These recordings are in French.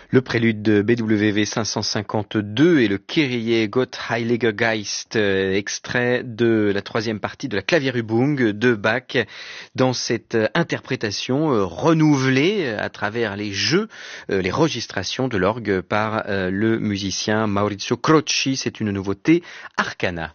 Le prélude de BWV 552 et le Kyrie Gott Heiliger Geist, extrait de la troisième partie de la Klavierübung de Bach, dans cette interprétation renouvelée à travers les jeux, les registrations de l'orgue par le musicien Maurizio Crocci. C'est une nouveauté Arcana.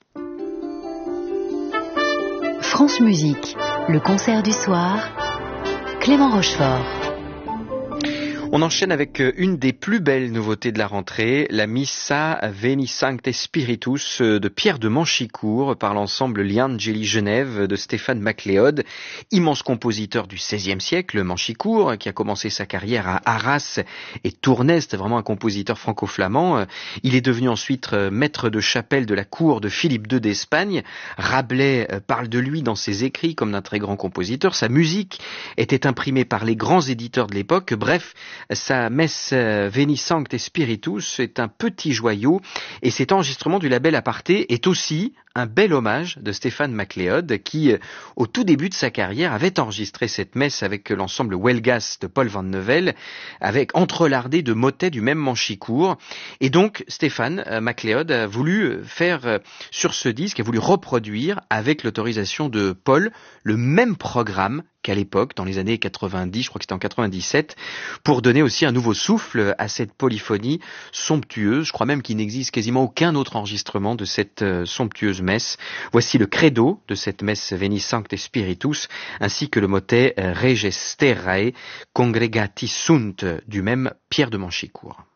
France Musique, le concert du soir, Clément Rochefort. On enchaîne avec une des plus belles nouveautés de la rentrée, la Missa Veni Sancte Spiritus de Pierre de Manchicourt par l'ensemble Liangeli Genève de Stéphane MacLeod, immense compositeur du XVIe siècle, Manchicourt, qui a commencé sa carrière à Arras et Tournai. C'était vraiment un compositeur franco-flamand. Il est devenu ensuite maître de chapelle de la cour de Philippe II d'Espagne. Rabelais parle de lui dans ses écrits comme d'un très grand compositeur. Sa musique était imprimée par les grands éditeurs de l'époque. Bref, sa messe Veni Sancte Spiritus est un petit joyau et cet enregistrement du label Aparté est aussi un bel hommage de Stéphane MacLeod qui, au tout début de sa carrière, avait enregistré cette messe avec l'ensemble Huelgas de Paul Van Neuvel, avec entrelardé de motets du même Manchicourt. Et donc, Stéphane MacLeod a voulu faire sur ce disque, a voulu reproduire avec l'autorisation de Paul le même programme qu'à l'époque, dans les années 90, je crois que c'était en 97, pour donner aussi un nouveau souffle à cette polyphonie somptueuse. Je crois même qu'il n'existe quasiment aucun autre enregistrement de cette somptueuse messe. Voici le credo de cette messe Veni Sancte Spiritus, ainsi que le motet Reges Terrae Congregati Sunt, du même Pierre de Manchicourt.